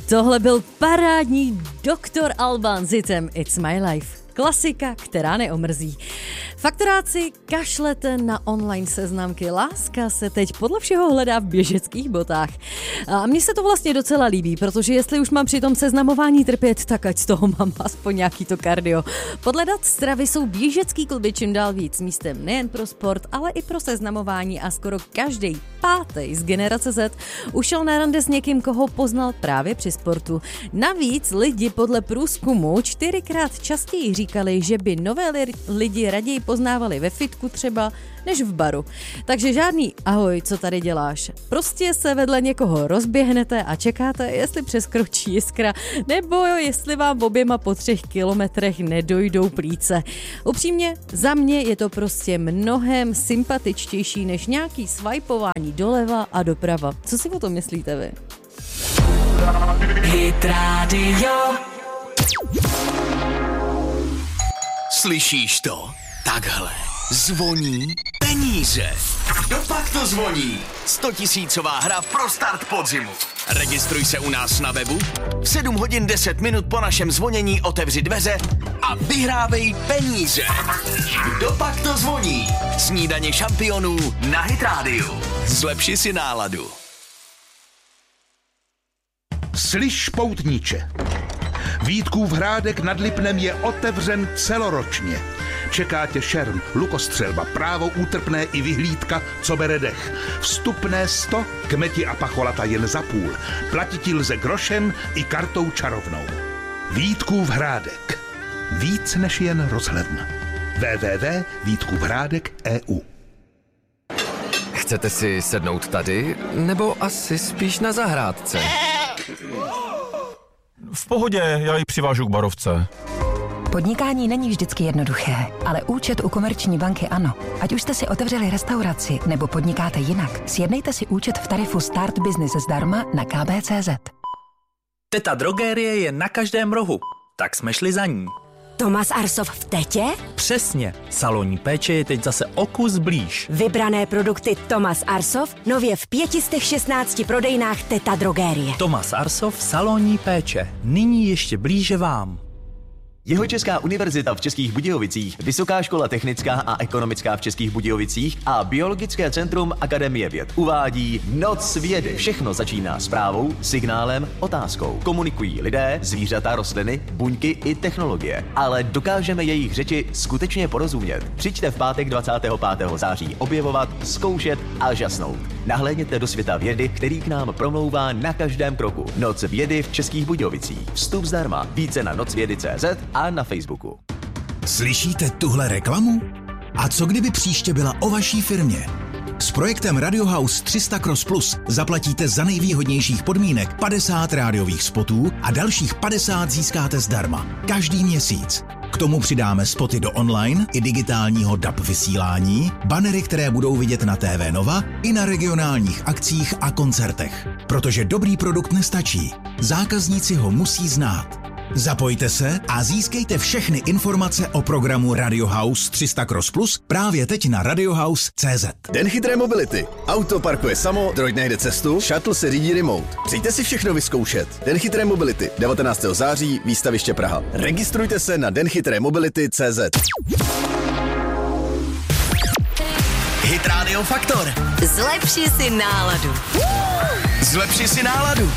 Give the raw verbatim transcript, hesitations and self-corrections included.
Tohle byl parádní doktor Alban s hitem It's My Life. Klasika, která neomrzí. Faktoráci, kašlete na online seznamky. Láska se teď podle všeho hledá v běžeckých botách. A mně se to vlastně docela líbí, protože jestli už mám při tom seznamování trpět, tak ať z toho mám aspoň nějaký to kardio. Podle dat stravy jsou běžecký kluby čím dál víc místem nejen pro sport, ale i pro seznamování a skoro každý pátý z generace Z ušel na rande s někým, koho poznal právě při sportu. Navíc lidi podle průzkumu čtyřikrát častěji říkali, že by nové li- lidi raději poznávali ve fitku třeba, než v baru. Takže žádný ahoj, co tady děláš. Prostě se vedle někoho rozběhnete a čekáte, jestli přeskročí jiskra, nebo jestli vám oběma po třech kilometrech nedojdou plíce. Upřímně, za mě je to prostě mnohem sympatičtější než nějaký swipování doleva a doprava. Co si o tom myslíte vy? Hit Radio. Slyšíš to? Takhle zvoní peníze. Kdopak to zvoní? Stotisícová hra pro start podzimu. Registruj se u nás na webu. V sedm hodin deset minut po našem zvonění otevři dveře a vyhrávej peníze. Kdopak to zvoní? Snídaně šampionů na Hit Radio. Zlepši si náladu. Slyš, poutníče. Vítkův hrádek nad Lipnem je otevřen celoročně. Čeká tě šerm, lukostřelba, právo útrpné i vyhlídka, co bere dech. Vstupné sto, kmeti a pacholata jen za půl. Platit lze grošem i kartou čarovnou. Vítkův hrádek. Víc než jen rozhledna. w w w tečka vítkův hrádek tečka e u. Chcete si sednout tady, nebo asi spíš na zahrádce? V pohodě, já ji přivážu k barovce. Podnikání není vždycky jednoduché, ale účet u Komerční banky ano. Ať už jste si otevřeli restauraci nebo podnikáte jinak, sjednejte si účet v tarifu Start Business zdarma na k b tečka cé zet. Teta Drogérie je na každém rohu, tak jsme šli za ní. Tomas Arsov v Tetě? Přesně, salonní péče je teď zase o kus blíž. Vybrané produkty Tomas Arsov nově v pěti šestnácti prodejnách Teta Drogérie. Tomas Arsov, salonní péče, nyní ještě blíže vám. Jihočeská univerzita v Českých Budějovicích, Vysoká škola technická a ekonomická v Českých Budějovicích a Biologické centrum Akademie věd uvádí Noc vědy. Všechno začíná zprávou, signálem, otázkou. Komunikují lidé, zvířata, rostliny, buňky i technologie. Ale dokážeme jejich řeči skutečně porozumět. Přijďte v pátek dvacátého pátého září objevovat, zkoušet a žasnout. Nahlédněte do světa vědy, který k nám promlouvá na každém kroku. Noc vědy v Českých Budějovicích. Vstup zdarma. Více na nocvědy tečka cé zet a na Facebooku. Slyšíte tuhle reklamu? A co kdyby příště byla o vaší firmě? S projektem Radio House tři sta Cross Plus zaplatíte za nejvýhodnějších podmínek padesát rádiových spotů a dalších padesát získáte zdarma. Každý měsíc. K tomu přidáme spoty do online i digitálního D A B vysílání, banery, které budou vidět na T V Nova i na regionálních akcích a koncertech. Protože dobrý produkt nestačí. Zákazníci ho musí znát. Zapojte se a získejte všechny informace o programu Radio House tři sta Cross Plus právě teď na radiohouse tečka cé zet. Den chytré mobility. Auto parkuje samo, droid najde cestu, shuttle se řídí remote. Přijďte si všechno vyzkoušet. Den chytré mobility. devatenáctého září, výstaviště Praha. Registrujte se na den chytré mobility tečka cé zet. Hit Radio Faktor. Zlepši si náladu. Zlepši si náladu.